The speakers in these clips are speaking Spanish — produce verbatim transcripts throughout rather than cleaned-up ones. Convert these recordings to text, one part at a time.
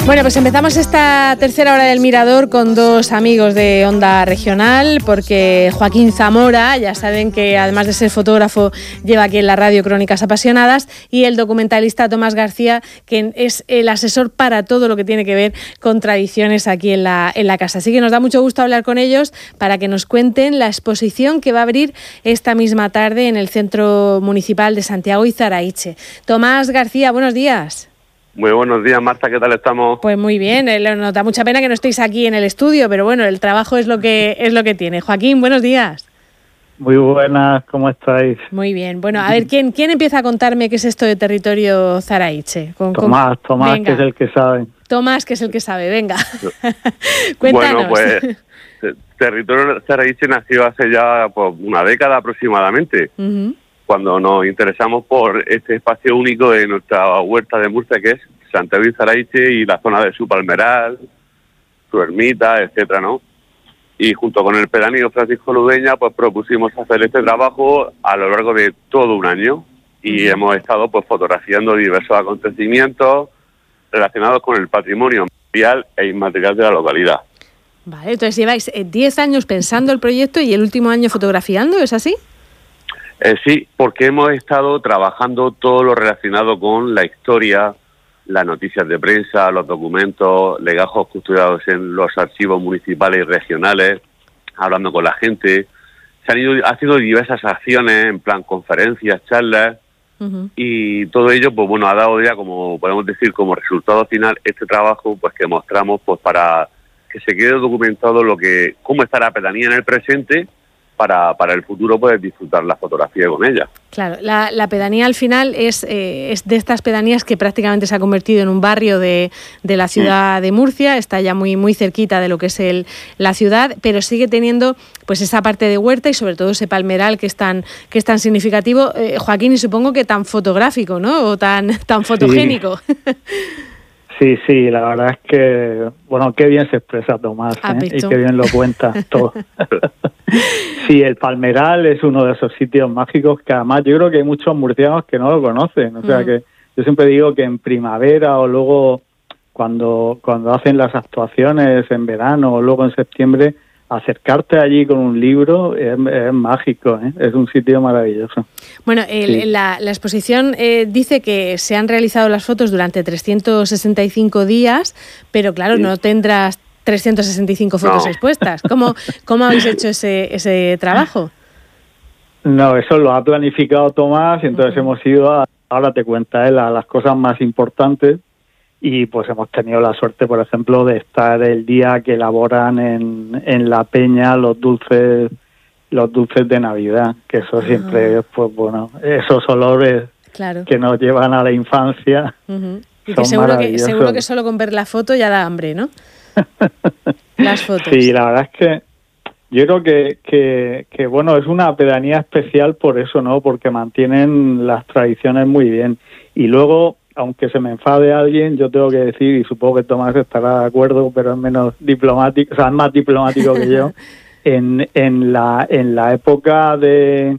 Bueno, pues empezamos esta tercera hora del Mirador con dos amigos de Onda Regional, porque Joaquín Zamora, ya saben que además de ser fotógrafo, lleva aquí en la radio Crónicas Apasionadas, y el documentalista Tomás García, que es el asesor para todo lo que tiene que ver con tradiciones aquí en la, en la casa. Así que nos da mucho gusto hablar con ellos para que nos cuenten la exposición que va a abrir esta misma tarde en el Centro Municipal de Santiago Izaraiche. Tomás García, buenos días. Muy buenos días, Marta, ¿qué tal estamos? Pues muy bien, nos da mucha pena que no estéis aquí en el estudio, pero bueno, el trabajo es lo que es lo que tiene. Joaquín, buenos días. Muy buenas, ¿cómo estáis? Muy bien. Bueno, a ver, ¿quién quién empieza a contarme qué es esto de territorio Zaraiche? Con, Tomás, con... Tomás, venga. Que es el que sabe. Tomás, que es el que sabe, venga. Cuéntanos. Bueno, pues territorio Zaraiche nació hace ya pues, una década aproximadamente. Uh-huh. Cuando nos interesamos por este espacio único de nuestra huerta de Murcia, que es Santiago Izaraiche y la zona de su palmeral, su ermita, etcétera, ¿no? Y junto con el pedáneo Francisco Ludeña, pues propusimos hacer este trabajo a lo largo de todo un año y uh-huh. hemos estado pues fotografiando diversos acontecimientos relacionados con el patrimonio material e inmaterial de la localidad. Vale, entonces lleváis diez años pensando el proyecto y el último año fotografiando, ¿es así? Eh, sí, porque hemos estado trabajando todo lo relacionado con la historia, las noticias de prensa, los documentos, legajos custodiados en los archivos municipales y regionales, hablando con la gente. Se han ido haciendo diversas acciones, en plan conferencias, charlas, uh-huh. y todo ello, pues bueno, ha dado ya, como podemos decir, como resultado final este trabajo, pues que mostramos, pues para que se quede documentado lo que, cómo está la pedanía en el presente, para para el futuro poder disfrutar la fotografía con ella. Claro, la, la pedanía al final es, eh, es de estas pedanías que prácticamente se ha convertido en un barrio de, de la ciudad de Murcia, está ya muy muy cerquita de lo que es el la ciudad, pero sigue teniendo pues esa parte de huerta y sobre todo ese palmeral que es tan, que es tan significativo, eh, Joaquín, y supongo que tan fotográfico, ¿no? O tan, tan fotogénico. Sí. Sí, sí, la verdad es que, bueno, qué bien se expresa Tomás, ¿eh? Y qué bien lo cuenta todo. Sí, el Palmeral es uno de esos sitios mágicos que además yo creo que hay muchos murcianos que no lo conocen. O sea, mm. que yo siempre digo que en primavera o luego cuando cuando hacen las actuaciones en verano o luego en septiembre, acercarte allí con un libro es, es mágico, ¿eh? Es un sitio maravilloso. Bueno, el, sí. la, la exposición eh, dice que se han realizado las fotos durante trescientos sesenta y cinco días, pero claro, sí. no tendrás trescientas sesenta y cinco fotos no. expuestas. ¿Cómo, ¿Cómo habéis hecho ese, ese trabajo? No, eso lo ha planificado Tomás y entonces uh-huh. hemos ido a, ahora te cuenta él, a las cosas más importantes. Y pues hemos tenido la suerte, por ejemplo, de estar el día que elaboran en, en la peña los dulces los dulces de Navidad, que eso uh-huh. siempre, pues bueno, esos olores claro. que nos llevan a la infancia. Uh-huh. Y que seguro que seguro que solo con ver la foto ya da hambre, ¿no? Las fotos. Sí, la verdad es que yo creo que, que, que, bueno, es una pedanía especial por eso, ¿no? Porque mantienen las tradiciones muy bien. Y luego, aunque se me enfade alguien, yo tengo que decir, y supongo que Tomás estará de acuerdo, pero es menos diplomático, o sea, es más diplomático que yo, en, en la en la época de,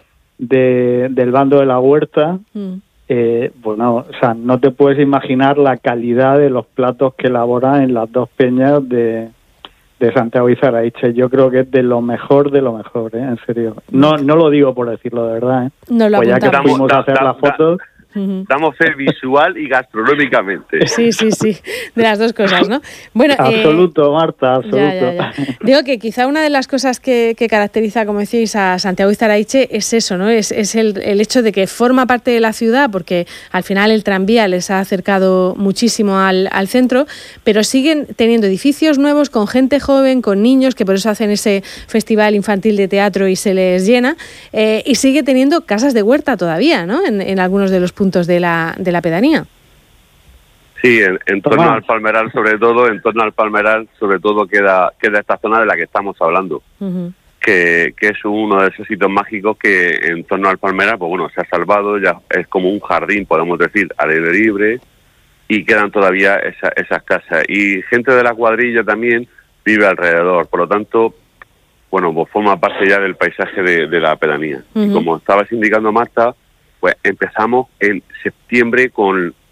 de del bando de la huerta, mm. eh, bueno, o sea, no te puedes imaginar la calidad de los platos que elaboran en las dos peñas de, de Santiago Izaraiche. Yo creo que es de lo mejor de lo mejor, ¿eh? En serio. No no lo digo por decirlo, de verdad, ¿eh? No lo pues ya que fuimos da, a hacer da, las fotos... Da. Damos fe visual y gastronómicamente. Sí, sí, sí, de las dos cosas, ¿no? Bueno, absoluto, eh, Marta, absoluto. Ya, ya, ya. Digo que quizá una de las cosas que, que caracteriza, como decíais, a Santiago Izaraiche es eso, ¿no? Es, es el, el hecho de que forma parte de la ciudad, porque al final el tranvía les ha acercado muchísimo al, al centro, pero siguen teniendo edificios nuevos con gente joven, con niños, que por eso hacen ese festival infantil de teatro y se les llena, eh, y sigue teniendo casas de huerta todavía, ¿no? En, en algunos de los puntos puntos de la de la pedanía. Sí, en, en torno al Palmeral sobre todo, en torno al Palmeral sobre todo queda queda esta zona de la que estamos hablando, uh-huh. que, que es uno de esos sitios mágicos que en torno al Palmeral, pues bueno, se ha salvado, ya es como un jardín, podemos decir, al aire libre, y quedan todavía esa, esas casas. Y gente de la cuadrilla también vive alrededor, por lo tanto, bueno, pues forma parte ya del paisaje de, de la pedanía. Uh-huh. Y como estabas indicando, Marta, pues empezamos en septiembre con